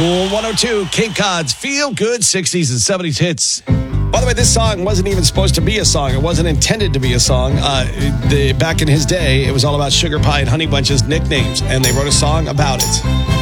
Cool 102, Cape Cod's Feel Good 60s and 70s hits. By the way, this song wasn't even supposed to be a song. It wasn't intended to be a song. Back in his day, it was all about Sugar Pie and Honey Bunch's nicknames, and they wrote a song about it.